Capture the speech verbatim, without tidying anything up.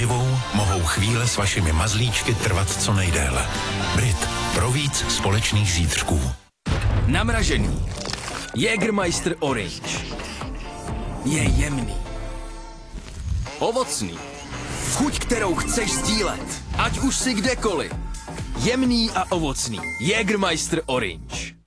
mohou chvíle s vašimi mazlíčky trvat co nejdéle. Brit. Pro víc společných zítřků. Namražený. Jägermeister Orange. Je jemný. Ovocný. Chuť, kterou chceš sdílet. Ať už si kdekoliv. Jemný a ovocný. Jägermeister Orange.